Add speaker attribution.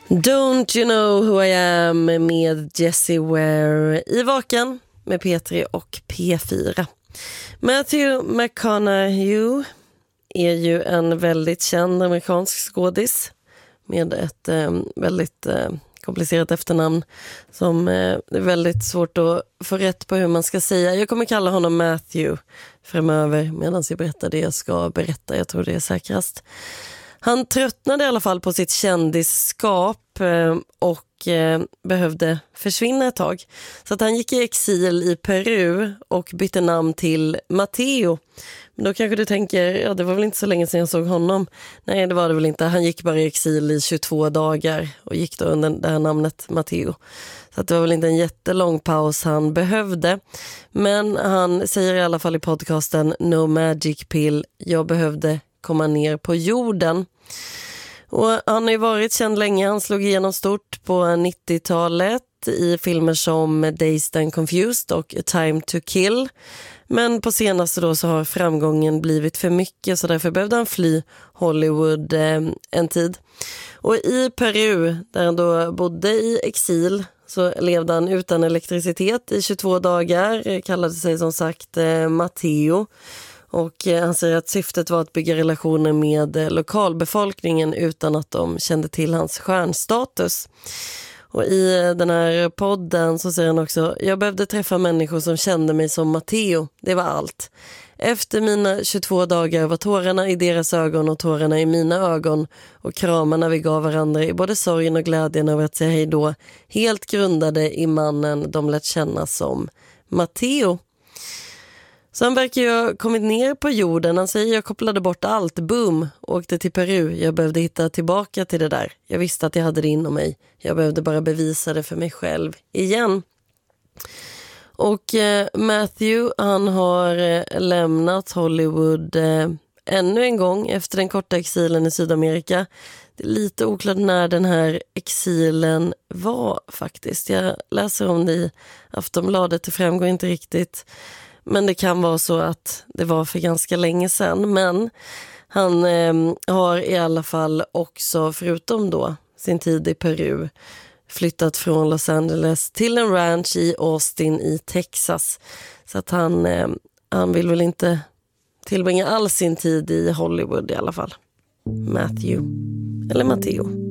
Speaker 1: Don't you know who I am med Jessie Ware i Vaken med P3 och P4. Matthew McConaughey är ju en väldigt känd amerikansk skådis med ett väldigt komplicerat efternamn som är väldigt svårt att få rätt på hur man ska säga. Jag kommer kalla honom Matthew framöver medan jag berättar det jag ska berätta. Jag tror det är säkrast. Han tröttnade i alla fall på sitt kändisskap och behövde försvinna ett tag. Så att han gick i exil i Peru och bytte namn till Matteo. Men då kanske du tänker, ja det var väl inte så länge sedan jag såg honom. Nej, det var det väl inte. Han gick bara i exil i 22 dagar och gick då under det här namnet Matteo. Så att det var väl inte en jättelång paus han behövde. Men han säger i alla fall i podcasten No Magic Pill, jag behövde komma ner på jorden. Och han har ju varit känd länge. Han slog igenom stort på 90-talet i filmer som Dazed and Confused och A Time to Kill. Men på senaste då så har framgången blivit för mycket, så därför behövde han fly Hollywood en tid. Och i Peru, där han då bodde i exil, så levde han utan elektricitet i 22 dagar. Kallade sig som sagt Matteo. Och han säger att syftet var att bygga relationer med lokalbefolkningen utan att de kände till hans stjärnstatus. Och i den här podden så säger han också, jag behövde träffa människor som kände mig som Matteo. Det var allt. Efter mina 22 dagar var tårarna i deras ögon och tårarna i mina ögon och kramarna vi gav varandra i både sorgen och glädjen över att säga hej då helt grundade i mannen de lärt känna som Matteo. Så han verkar ju ha kommit ner på jorden. Han säger, jag kopplade bort allt, boom, åkte till Peru. Jag behövde hitta tillbaka till det där. Jag visste att jag hade det inom mig. Jag behövde bara bevisa det för mig själv igen. Och Matthew, han har lämnat Hollywood ännu en gång efter den korta exilen i Sydamerika. Det är lite oklart när den här exilen var faktiskt. Jag läser om det i Aftonbladet, det framgår inte riktigt. Men det kan vara så att det var för ganska länge sedan. Men han har i alla fall också, förutom då sin tid i Peru, flyttat från Los Angeles till en ranch i Austin i Texas. Så att han vill väl inte tillbringa all sin tid i Hollywood i alla fall. Matthew, eller Matteo.